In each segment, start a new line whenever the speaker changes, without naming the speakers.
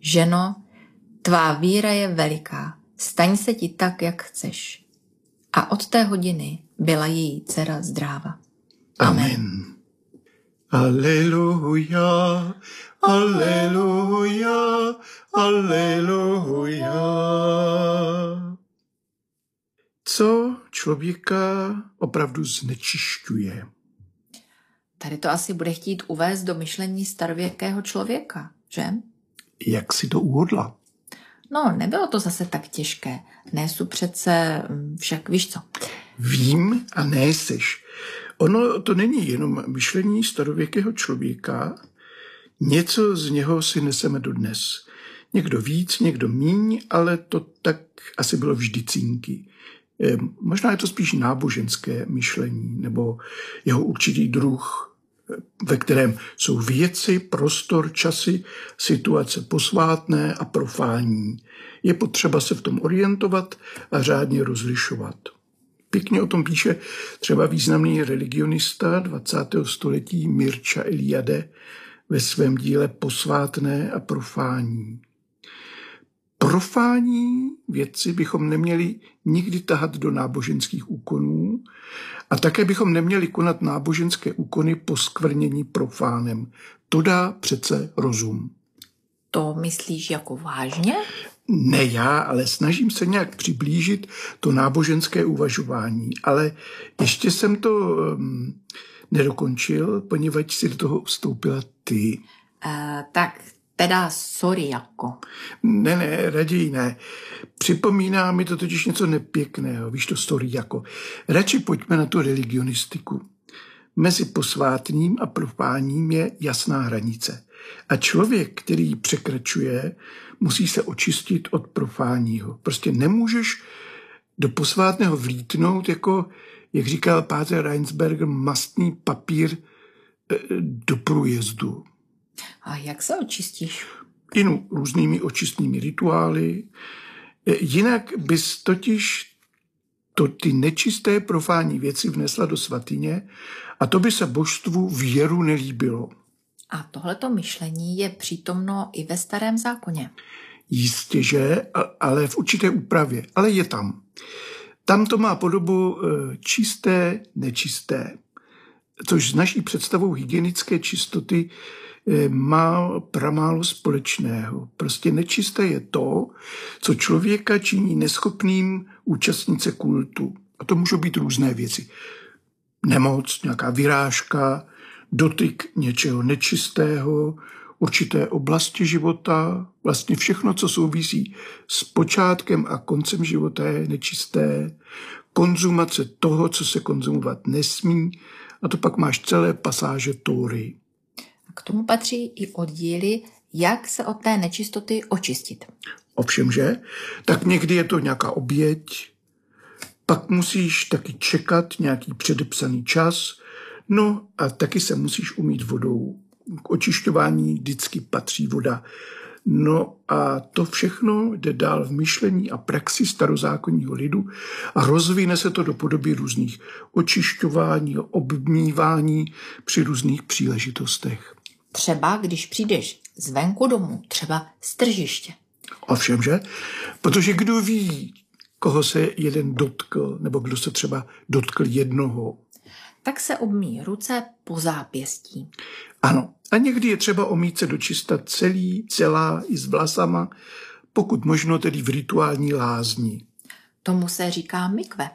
ženo, tvá víra je veliká, staň se ti tak, jak chceš. A od té hodiny byla její dcera zdráva.
Amen. Aleluja, aleluja, aleluja. Co člověka opravdu znečišťuje?
Tady to asi bude chtít uvést do myšlení starověkého člověka, že?
Jak si to uhodla?
No, nebylo to zase tak těžké. Nesu přece, však víš co.
Vím a nejseš. Ono to není jenom myšlení starověkého člověka, něco z něho si neseme dodnes. Někdo víc, někdo míň, ale to tak asi bylo vždycínky. Možná je to spíš náboženské myšlení, nebo jeho určitý druh, ve kterém jsou věci, prostor, časy, situace posvátné a profánní. Je potřeba se v tom orientovat a řádně rozlišovat. Pěkně o tom píše třeba významný religionista 20. století Mircea Eliade ve svém díle Posvátné a profání. Profání věci bychom neměli nikdy tahat do náboženských úkonů a také bychom neměli konat náboženské úkony poskvrnění profánem. To dá přece rozum.
To myslíš jako vážně?
Ne já, ale snažím se nějak přiblížit to náboženské uvažování. Ale ještě jsem to nedokončil, poněvadž si do toho vstoupila ty.
Tak teda sorry jako.
Ne, raději ne. Připomíná mi to totiž něco nepěkného, víš to sorry jako. Radši pojďme na tu religionistiku. Mezi posvátným a profáním je jasná hranice. A člověk, který ji překračuje, musí se očistit od profáního. Prostě nemůžeš do posvátného vlítnout jako, jak říkal páter Reinsberger, mastný papír do průjezdu.
A jak se očistíš?
Inu různými očistnými rituály. Jinak bys totiž ty nečisté profánní věci vnesla do svatyně a to by se božstvu věru nelíbilo.
A tohleto myšlení je přítomno i ve Starém zákoně.
Jistě, že, ale v určité úpravě. Ale je tam. Tam to má podobu čisté, nečisté. Což s naší představou hygienické čistoty má pramálo společného. Prostě nečisté je to, co člověka činí neschopným účastnit se kultu. A to můžou být různé věci. Nemoc, nějaká vyrážka, dotyk něčeho nečistého, určité oblasti života, vlastně všechno, co souvisí s počátkem a koncem života je nečisté, konzumace toho, co se konzumovat nesmí, a to pak máš celé pasáže Tóry.
A k tomu patří i oddíly, jak se od té nečistoty očistit.
Ovšemže, tak někdy je to nějaká oběť, pak musíš taky čekat nějaký předepsaný čas, no a taky se musíš umýt vodou. K očišťování vždycky patří voda. No a to všechno jde dál v myšlení a praxi starozákonního lidu a rozvine se to do podoby různých očišťování, obmývání při různých příležitostech.
Třeba když přijdeš zvenku domů, třeba z tržiště.
Ovšemže, protože kdo ví, koho se jeden dotkl, nebo kdo se třeba dotkl jednoho.
Tak se obmýjí ruce po zápěstí.
Ano, a někdy je třeba omýt se dočista celá i s vlasama, pokud možno tedy v rituální lázni.
Tomu se říká mikve.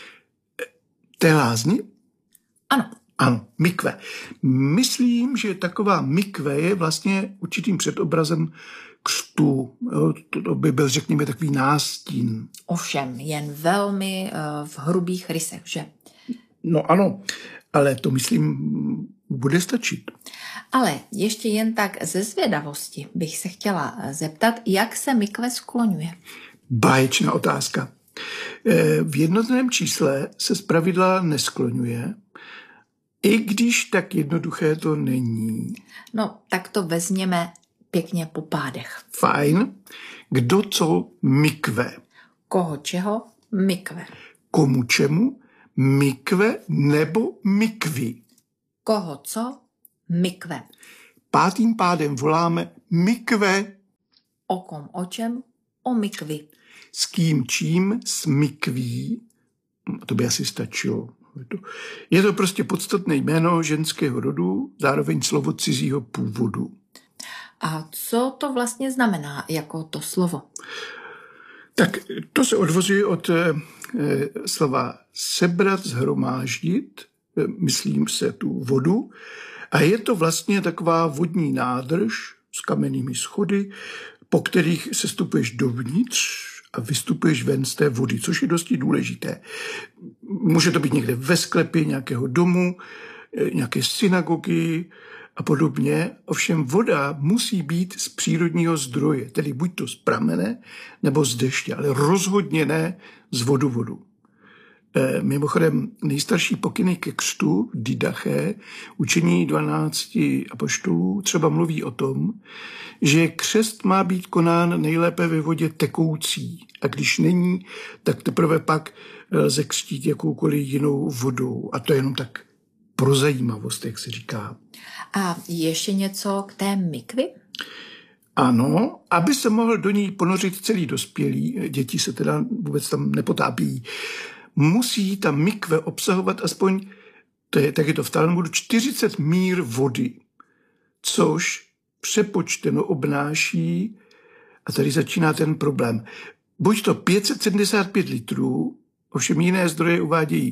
Té lázni?
Ano.
Ano, mikve. Myslím, že taková mikve je vlastně určitým předobrazem křtu. To by byl, řekněme, takový nástín.
Ovšem, jen velmi v hrubých rysech, že?
No ano, ale to myslím bude stačit.
Ale ještě jen tak ze zvědavosti bych se chtěla zeptat, jak se mikve skloňuje.
Báječná otázka. V jednotném čísle se zpravidla neskloňuje, i když tak jednoduché to není.
No, tak to vezměme pěkně po pádech.
Fajn. Kdo co mikve?
Koho čeho mikve?
Komu čemu? Mikve nebo mikvy?
Koho co? Mikve.
5. pádem voláme mikve.
O kom, o čem? O mikvi.
S kým, čím, s mikví. To by asi stačilo. Je to prostě podstatné jméno ženského rodu, zároveň slovo cizího původu.
A co to vlastně znamená jako to slovo?
Tak to se odvozuje od slova sebrat, shromáždit, myslím se tu vodu, a je to vlastně taková vodní nádrž s kamennými schody, po kterých se stupuješ dovnitř a vystupuješ ven z té vody, což je dosti důležité. Může to být někde ve sklepě nějakého domu, nějaké synagogy a podobně. Ovšem voda musí být z přírodního zdroje, tedy buď to z pramene nebo z deště, ale rozhodně ne z vodu. Mimochodem nejstarší pokyny ke křtu, didaché, učení 12 apoštolů, třeba mluví o tom, že křest má být konán nejlépe ve vodě tekoucí a když není, tak teprve pak lze křtít jakoukoliv jinou vodou. A to je jenom tak pro zajímavost, jak se říká.
A ještě něco k té mikvi?
Ano, aby se mohl do ní ponořit celý dospělý, děti se teda vůbec tam nepotápí, musí ta mikve obsahovat aspoň, tak je to v Talmudu, 40 mír vody, což přepočteno obnáší, a tady začíná ten problém, buď to 575 litrů, ovšem jiné zdroje uvádějí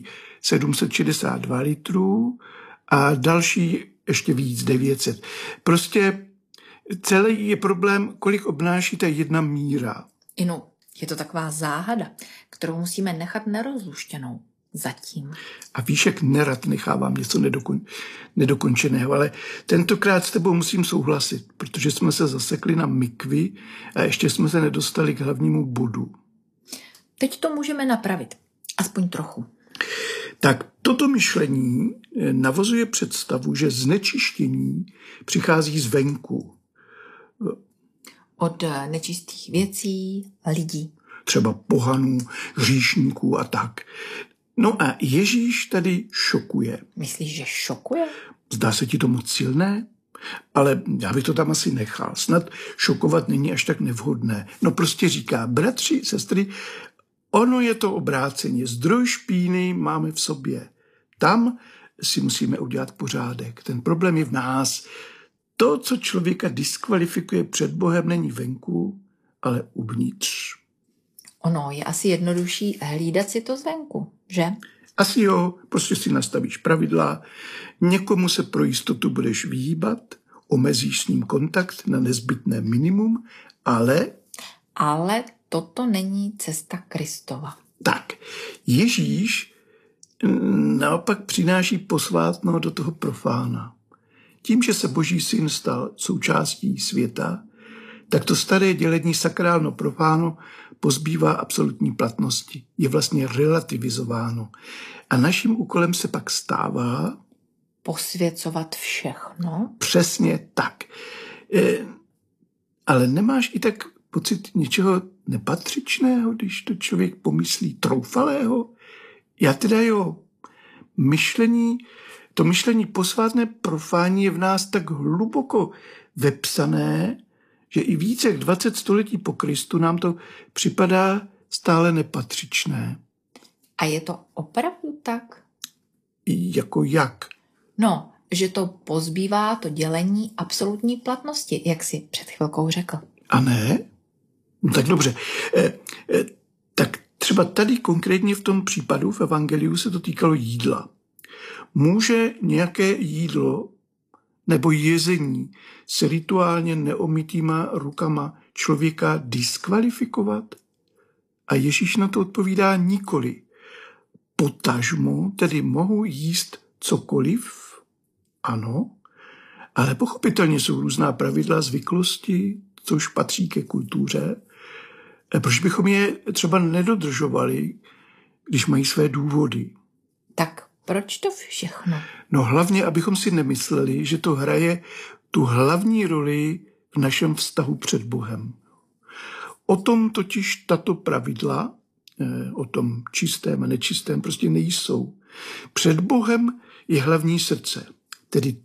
762 litrů a další ještě víc, 900. Prostě celý je problém, kolik obnáší ta jedna míra.
Inu, je to taková záhada, kterou musíme nechat nerozluštěnou zatím.
A víš, jak nerad nechávám něco nedokončeného, ale tentokrát s tebou musím souhlasit, protože jsme se zasekli na mikvi a ještě jsme se nedostali k hlavnímu bodu.
Teď to můžeme napravit, aspoň trochu.
Tak toto myšlení navozuje představu, že znečištění přichází zvenku.
Od nečistých věcí, lidí.
Třeba pohanů, hříšníků a tak. No a Ježíš tady šokuje.
Myslíš, že šokuje?
Zdá se ti to moc silné? Ale já bych to tam asi nechal. Snad šokovat není až tak nevhodné. No prostě říká, bratři, sestry, ono je to obráceně. Zdroj špíny máme v sobě. Tam si musíme udělat pořádek. Ten problém je v nás. To, co člověka diskvalifikuje před Bohem, není venku, ale uvnitř.
Ono je asi jednodušší hlídat si to zvenku, že?
Asi jo, prostě si nastavíš pravidla, někomu se pro jistotu budeš vyhýbat, omezíš s ním kontakt na nezbytné minimum, ale
toto není cesta Kristova.
Tak, Ježíš naopak přináší posvátno do toho profána. Tím, že se Boží syn stal součástí světa, tak to staré dělení sakrálno profáno pozbývá absolutní platnosti. Je vlastně relativizováno. A naším úkolem se pak stává
posvěcovat všechno.
Přesně tak. Ale nemáš i tak pocit něčeho nepatřičného, když to člověk pomyslí troufalého? Já teda jo. To myšlení posvátné profání je v nás tak hluboko vepsané, že i více jak 20 století po Kristu nám to připadá stále nepatřičné.
A je to opravdu tak?
Jako jak?
No, že to pozbývá to dělení absolutní platnosti, jak jsi před chvilkou řekl.
A ne? No tak dobře. Tak třeba tady konkrétně v tom případu v Evangeliu se to týkalo jídla. Může nějaké jídlo nebo jezení s rituálně neomytýma rukama člověka diskvalifikovat? A Ježíš na to odpovídá nikoli. Potažmo tedy mohu jíst cokoliv? Ano, ale pochopitelně jsou různá pravidla, zvyklosti, což patří ke kultuře. Proč bychom je třeba nedodržovali, když mají své důvody?
Tak proč to všechno?
No hlavně, abychom si nemysleli, že to hraje tu hlavní roli v našem vztahu před Bohem. O tom totiž tato pravidla, o tom čistém a nečistém, prostě nejsou. Před Bohem je hlavní srdce, tedy to,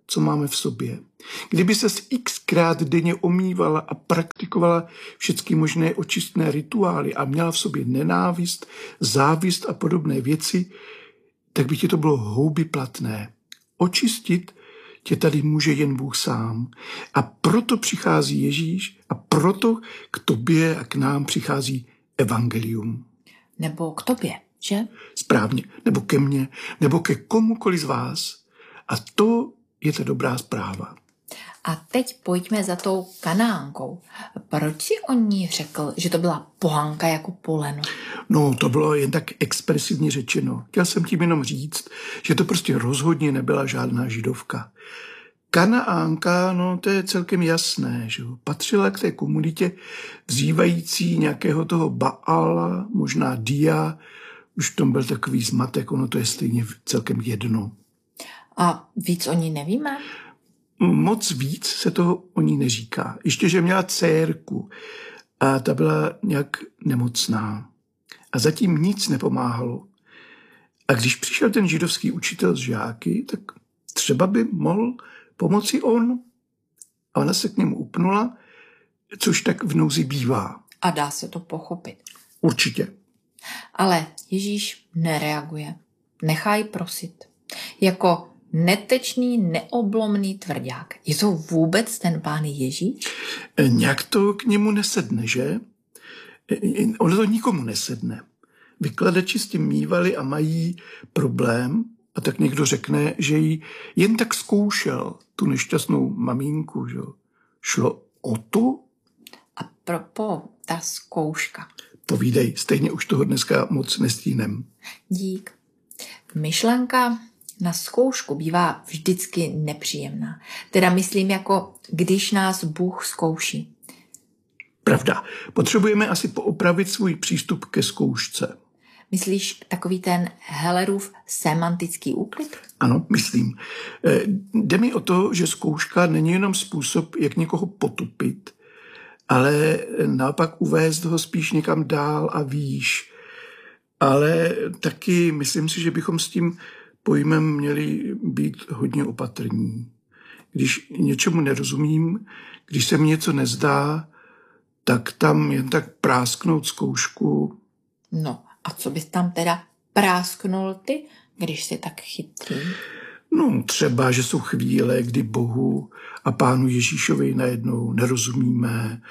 co máme v sobě. Kdyby ses xkrát denně omývala a praktikovala všechny možné očistné rituály a měla v sobě nenávist, závist a podobné věci, tak by ti to bylo houbyplatné. Očistit tě tady může jen Bůh sám. A proto přichází Ježíš a proto k tobě a k nám přichází evangelium.
Nebo k tobě, že?
Správně. Nebo ke mně, nebo ke komukoli z vás. A to je ta dobrá zpráva.
A teď pojďme za tou Kanánkou. Proč si o ní řekl, že to byla pohanka jako poleno?
No, to bylo jen tak expresivně řečeno. Chtěl jsem tím jenom říct, že to prostě rozhodně nebyla žádná židovka. Kanaánka, no to je celkem jasné, že patřila k té komunitě vzývající nějakého toho Baala, možná Dia, už v tom byl takový zmatek, ono to je stejně celkem jedno.
A víc o ní nevíme?
Moc víc se toho o ní neříká. Ještě, že měla dcérku a ta byla nějak nemocná. A zatím nic nepomáhalo. A když přišel ten židovský učitel z žáky, tak třeba by mohl pomoci on. A ona se k němu upnula, což tak v nouzi bývá.
A dá se to pochopit.
Určitě.
Ale Ježíš nereaguje. Nechá ji prosit. Jako netečný, neoblomný tvrdák. Je to vůbec ten Pán Ježíš?
Nějak to k němu nesedne, že? Ono to nikomu nesedne. Vykladači s tím mívali a mají problém a tak někdo řekne, že ji jen tak zkoušel, tu nešťastnou mamínku, že? Šlo o to?
A propo, ta zkouška.
Povídej, stejně už toho dneska moc nestínem.
Dík. Myšlenka na zkoušku bývá vždycky nepříjemná. Teda myslím jako, když nás Bůh zkouší.
Pravda. Potřebujeme asi poopravit svůj přístup ke zkoušce.
Myslíš takový ten Hellerův semantický úklid?
Ano, myslím. Jde mi o to, že zkouška není jenom způsob, jak někoho potupit, ale naopak uvést ho spíš někam dál a výš. Ale taky myslím si, že bychom s tím pojmem měli být hodně opatrní. Když něčemu nerozumím, když se mi něco nezdá, tak tam jen tak prásknout zkoušku.
No a co bys tam teda prásknul ty, když jsi tak chytrý?
No třeba, že jsou chvíle, kdy Bohu a Pánu Ježíšovi najednou nerozumíme.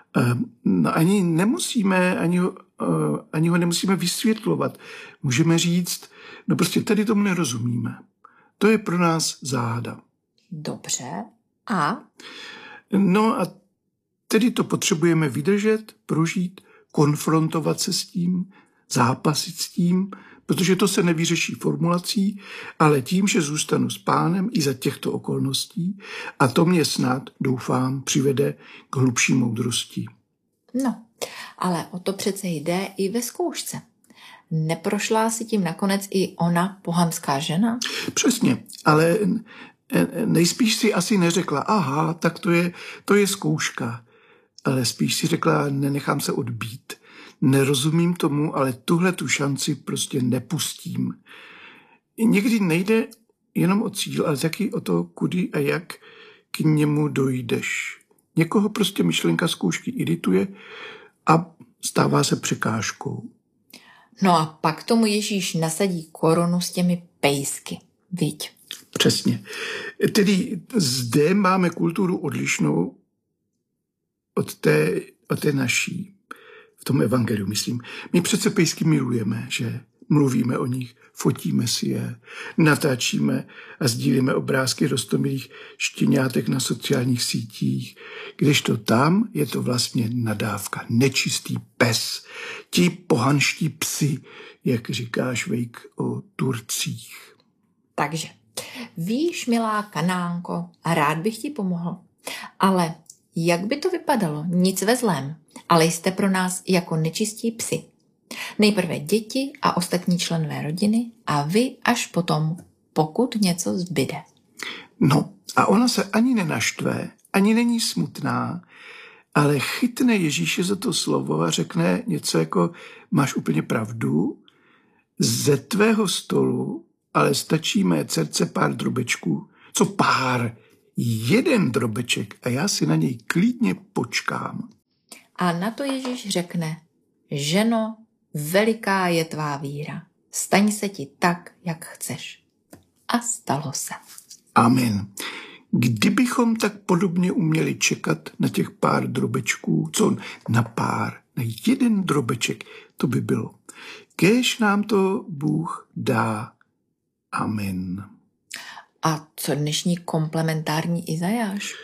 Ani nemusíme, ani ho nemusíme vysvětlovat. Můžeme říct, no prostě tady tomu nerozumíme. To je pro nás záhada.
Dobře. A?
No a tedy to potřebujeme vydržet, prožít, konfrontovat se s tím, zápasit s tím, protože to se nevyřeší formulací, ale tím, že zůstanu s Pánem i za těchto okolností a to mě snad, doufám, přivede k hlubší moudrosti.
No, ale o to přece jde i ve zkoušce. Neprošla si tím nakonec i ona pohanská žena?
Přesně, ale nejspíš si asi neřekla, aha, tak to je zkouška, ale spíš si řekla, nenechám se odbít. Nerozumím tomu, ale tuhle tu šanci prostě nepustím. Někdy nejde jenom o cíl, ale taky o to, kudy a jak k němu dojdeš. Někoho prostě myšlenka zkoušky irituje a stává se překážkou.
No a pak tomu Ježíš nasadí korunu s těmi pejsky, viď?
Přesně. Tedy zde máme kulturu odlišnou od té naší. V tom evangeliu, myslím. My přece pejsky milujeme, že mluvíme o nich, fotíme si je, natáčíme a sdílíme obrázky roztomilých štěňátek na sociálních sítích, kdežto tam je to vlastně nadávka, nečistý pes, ti pohanští psi, jak říkáš, Vejk, o Turcích.
Takže, víš, milá Kanánko, rád bych ti pomohl, ale jak by to vypadalo? Nic ve zlém, ale jste pro nás jako nečistí psi. Nejprve děti a ostatní členové rodiny a vy až potom, pokud něco zbyde.
No a ona se ani nenaštve, ani není smutná, ale chytne Ježíše za to slovo a řekne něco jako, máš úplně pravdu, ze tvého stolu ale stačí mé dcerce pár drobečků, Co pár, jeden drobeček a já si na něj klidně počkám.
A na to Ježíš řekne, ženo, veliká je tvá víra, staň se ti tak, jak chceš. A stalo se.
Amen. Kdybychom tak podobně uměli čekat na těch pár drobečků, co na jeden drobeček, to by bylo. Kéž nám to Bůh dá. Amen.
A co dnešní komplementární Izajáš?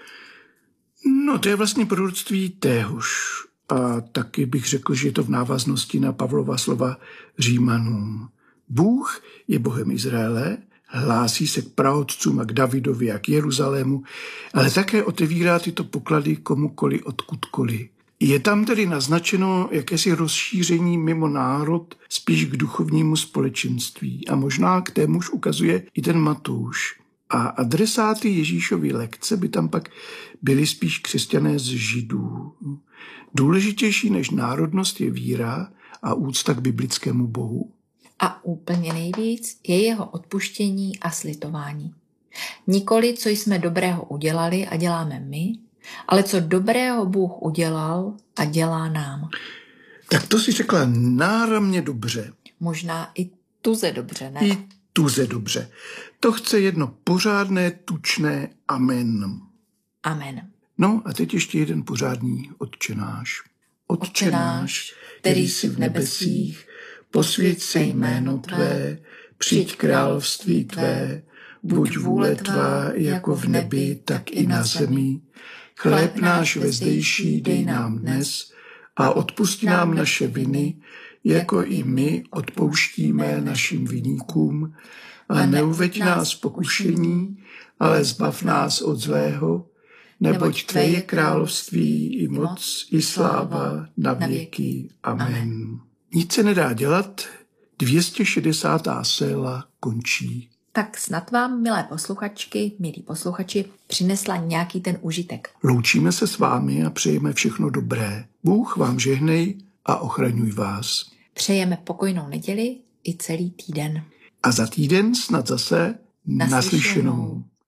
No, to je vlastně proroctví téhož. A taky bych řekl, že je to v návaznosti na Pavlova slova Římanům. Bůh je Bohem Izraele, hlásí se k praotcům a k Davidovi a k Jeruzalému, ale také otevírá tyto poklady komukoli odkudkoliv. Je tam tedy naznačeno jakési rozšíření mimo národ spíš k duchovnímu společenství a možná k témuž ukazuje i ten Matouš. A adresáty Ježíšovy lekce by tam pak byli spíš křesťané z Židů. Důležitější než národnost je víra a úcta k biblickému Bohu.
A úplně nejvíc je jeho odpuštění a slitování. Nikoli, co jsme dobrého udělali a děláme my, ale co dobrého Bůh udělal a dělá nám.
Tak to si řekla náramně dobře.
Možná i tuze dobře, ne?
I tuze dobře. To chce jedno pořádné, tučné amen.
Amen.
No a teď ještě jeden pořádný Otčenáš.
Otče náš, který jsi v nebesích,
posvěť se jméno tvé, přijď království tvé, buď vůle tvá jako v nebi, tak i na zemi. Chléb náš vezdejší dej nám dnes a odpusti nám naše viny, jako i my odpouštíme našim viníkům. A neuveď nás pokušení, ale zbav nás od zlého, neboť tvé je království i moc, i sláva na věky. Amen. Nic se nedá dělat, 260. séla končí.
Tak snad vám, milé posluchačky, milí posluchači, přinesla nějaký ten užitek.
Loučíme se s vámi a přejeme všechno dobré. Bůh vám žehnej a ochraňuj vás.
Přejeme pokojnou neděli i celý týden.
A za týden snad zase naslyšenou.